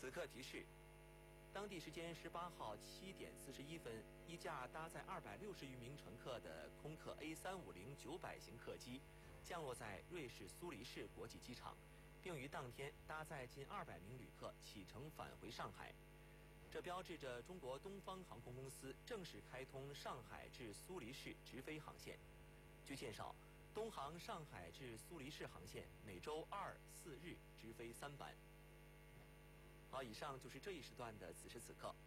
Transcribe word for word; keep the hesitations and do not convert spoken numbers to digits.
此刻提示：当地时间十八号七点四十一分，一架搭载二百六十余名乘客的空客 A 三五零九百型客机降落在瑞士苏黎世国际机场，并于当天搭载近二百名旅客启程返回上海。这标志着中国东方航空公司正式开通上海至苏黎世直飞航线。据介绍，东航上海至苏黎世航线每周二、四日直飞三班。好，以上就是这一时段的此时此刻。